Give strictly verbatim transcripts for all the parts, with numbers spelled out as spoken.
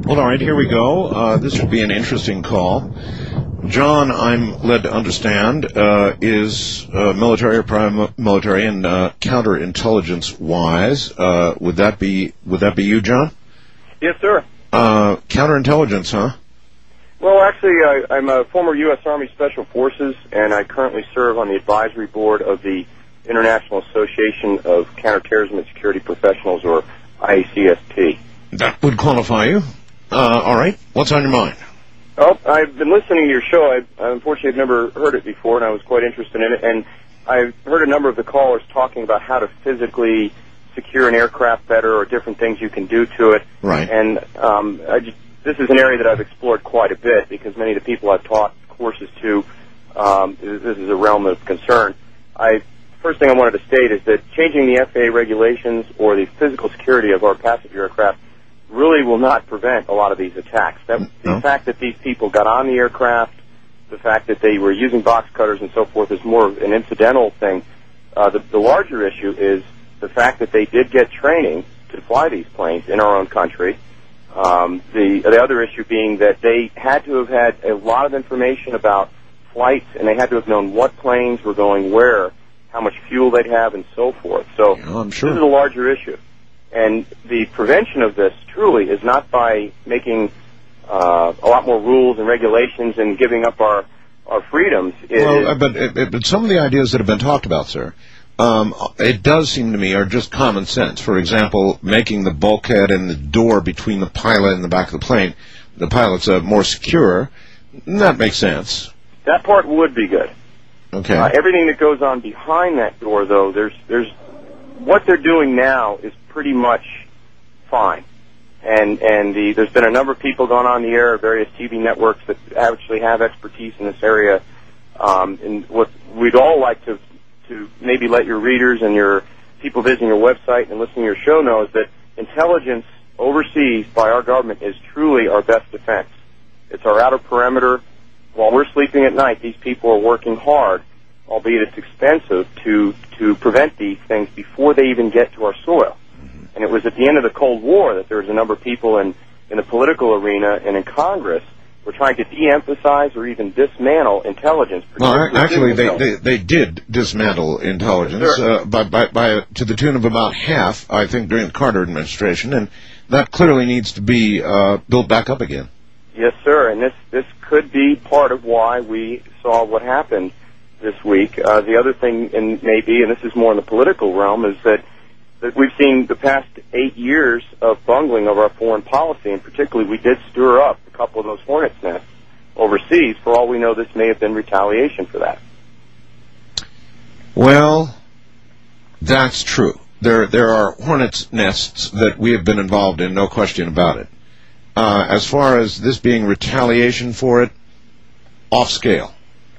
Well, all right, here we go. Uh, this should be an interesting call. John, I'm led to understand, uh, is uh, military or paramilitary and uh, counterintelligence-wise. Uh, would that be would that be you, John? Yes, sir. Uh, counterintelligence, huh? Well, actually, I, I'm a former U S Army Special Forces, and I currently serve on the advisory board of the International Association of Counterterrorism and Security Professionals, or I A C S T. That would qualify you. Uh, all right. What's on your mind? Oh, I've been listening to your show. I, unfortunately, I've never heard it before, and I was quite interested in it. And I've heard a number of the callers talking about how to physically secure an aircraft better, or different things you can do to it. Right. And um, I just, this is an area that I've explored quite a bit, because many of the people I've taught courses to, um, this is a realm of concern. I first thing I wanted to state is that changing the F A A regulations or the physical security of our passenger aircraft really will not prevent a lot of these attacks. That, no. The fact that these people got on the aircraft, the fact that they were using box cutters and so forth is more of an incidental thing. Uh, the, the larger issue is the fact that they did get training to fly these planes in our own country. Um, the, the other issue being that they had to have had a lot of information about flights, and they had to have known what planes were going where, how much fuel they'd have, and so forth. So yeah, I'm sure. This is a larger issue. And the prevention of this truly is not by making uh, a lot more rules and regulations and giving up our, our freedoms. It well, is, but, it, but some of the ideas that have been talked about, sir, um, it does seem to me are just common sense. For example, making the bulkhead and the door between the pilot and the back of the plane, the pilot's uh, more secure. That makes sense. That part would be good. Okay. Uh, everything that goes on behind that door, though, there's there's what they're doing now is pretty much fine. And and the, there's been a number of people gone on the air, various T V networks that actually have expertise in this area. Um, and what we'd all like to to maybe let your readers and your people visiting your website and listening to your show know is that intelligence overseas by our government is truly our best defense. It's our outer perimeter. While we're sleeping at night, these people are working hard, albeit it's expensive, to, to prevent these things before they even get to our soil. And it was at the end of the Cold War that there was a number of people in, in the political arena and in Congress were trying to de-emphasize or even dismantle intelligence. Well, actually, they, they, they did dismantle intelligence sure. uh, by, by, by, to the tune of about half, I think, during the Carter administration, and that clearly needs to be uh, built back up again. Yes, sir, and this, this could be part of why we saw what happened this week. Uh, the other thing, and maybe, and this is more in the political realm, is that, that we've seen the past eight years of bungling of our foreign policy, and particularly we did stir up a couple of those hornet's nests overseas. For all we know, this may have been retaliation for that. Well, that's true. There, there are hornet's nests that we have been involved in, no question about it. Uh, as far as this being retaliation for it, off scale.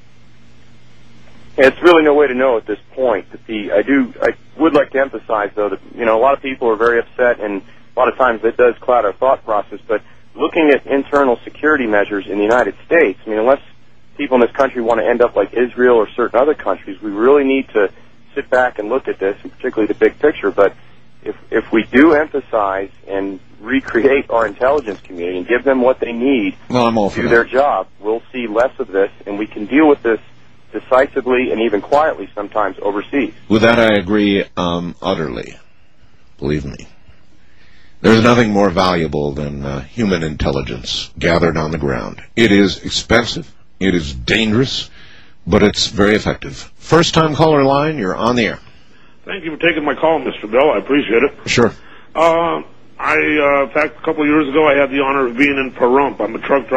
It's really no way to know at this point. That the I do I would like to emphasize though that you know a lot of people are very upset, and a lot of times it does cloud our thought process. But looking at internal security measures in the United States, I mean, unless people in this country want to end up like Israel or certain other countries, we really need to sit back and look at this, and particularly the big picture. But if if we do emphasize and recreate our intelligence community and give them what they need well, I'm all for to do that. their job, we'll see less of this, and we can deal with this decisively and even quietly sometimes overseas. With that, I agree um, utterly. Believe me. There's nothing more valuable than uh, human intelligence gathered on the ground. It is expensive, it is dangerous, but it's very effective. First-time caller line, you're on the air. Thank you for taking my call, Mister Bell. I appreciate it. Sure. Uh, I, uh, in fact, a couple of years ago, I had the honor of being in Pahrump. I'm a truck driver.